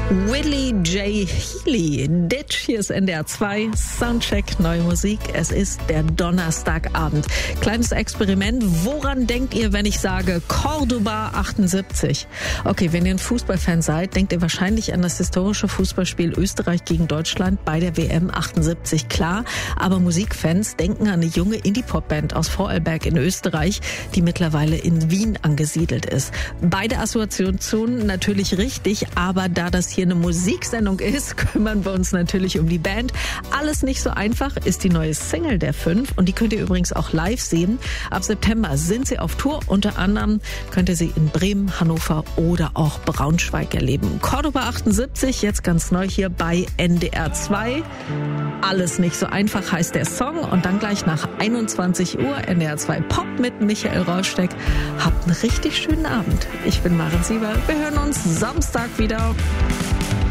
Willie J. Healy, Ditch, hier ist NDR 2, Soundcheck, neue Musik. Es ist der Donnerstagabend. Kleines Experiment. Woran denkt ihr, wenn ich sage Cordoba 78? Okay, wenn ihr ein Fußballfan seid, denkt ihr wahrscheinlich an das historische Fußballspiel Österreich gegen Deutschland bei der WM 78, klar. Aber Musikfans denken an eine junge Indie-Pop-Band aus Vorarlberg in Österreich, die mittlerweile in Wien angesiedelt ist. Beide Assoziationen natürlich richtig, aber da das hier eine Musiksendung ist, kümmern wir uns natürlich um die Band. Alles nicht so einfach ist die neue Single der 5 und die könnt ihr übrigens auch live sehen. Ab September sind sie auf Tour. Unter anderem könnt ihr sie in Bremen, Hannover oder auch Braunschweig erleben. Cordoba 78, jetzt ganz neu hier bei NDR 2. Alles nicht so einfach heißt der Song und dann gleich nach 21 Uhr NDR 2 Pop mit Michael Rollsteck. Habt einen richtig schönen Abend. Ich bin Maren Sieber. Wir hören uns Samstag wieder.